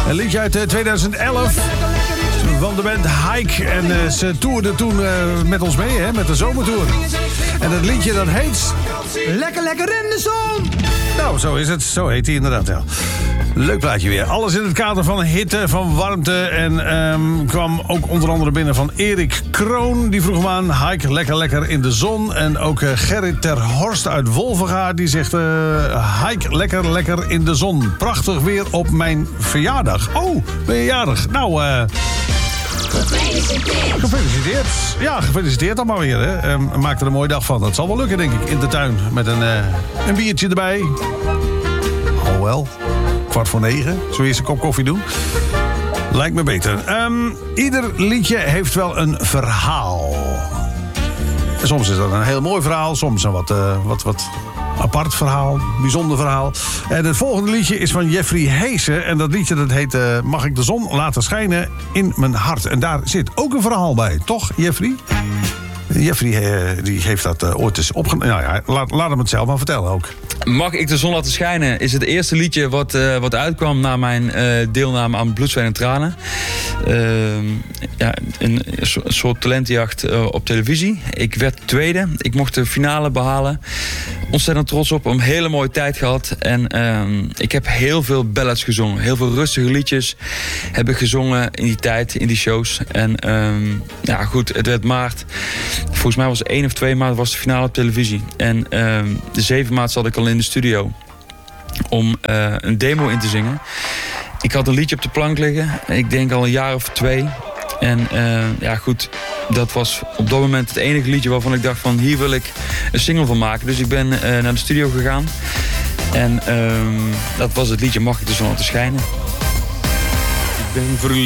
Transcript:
Een liedje uit 2011 van de band Hike. En ze toerden toen met ons mee, hè, met de zomertour. En dat liedje dat heet... Lekker, lekker in de zon! Nou, zo is het. Zo heet hij inderdaad, ja. Leuk plaatje weer. Alles in het kader van hitte, van warmte. En kwam ook onder andere binnen van Erik Kroon. Die vroeg hem aan, Hike, lekker, lekker in de zon. En ook Gerrit ter Horst uit Wolvenga. Die zegt, Hike, lekker, lekker in de zon. Prachtig weer op mijn verjaardag. Oh, ben je jarig? Nou, gefeliciteerd. Ja, gefeliciteerd dan maar weer. Hè. Maak er een mooie dag van. Dat zal wel lukken, denk ik. In de tuin met een biertje erbij. Oh wel. 8:45. Zullen we eerst een kop koffie doen? Lijkt me beter. Ieder liedje heeft wel een verhaal. En soms is dat een heel mooi verhaal. Soms een wat apart verhaal. Bijzonder verhaal. En het volgende liedje is van Jeffrey Heesen. En dat liedje dat heet Mag ik de zon laten schijnen in mijn hart. En daar zit ook een verhaal bij. Toch, Jeffrey? Jeffrey die heeft dat ooit eens opgenomen. Nou ja, laat hem het zelf maar vertellen ook. Mag ik de zon laten schijnen is het eerste liedje wat uitkwam na mijn deelname aan Bloed, Zweet en Tranen. Een soort talentjacht op televisie. Ik werd tweede. Ik mocht de finale behalen. Ontzettend trots op. Een hele mooie tijd gehad. En ik heb heel veel ballads gezongen. Heel veel rustige liedjes heb ik gezongen in die tijd, in die shows. En goed, het werd maart. Volgens mij was het 1 of 2 maart was de finale op televisie. En de 7 maart zat ik al in de studio om een demo in te zingen. Ik had een liedje op de plank liggen. Ik denk al een jaar of 2. En goed, dat was op dat moment het enige liedje waarvan ik dacht van hier wil ik een single van maken. Dus ik ben naar de studio gegaan. En dat was het liedje Mag ik de zon laten schijnen. Ik ben verliefd.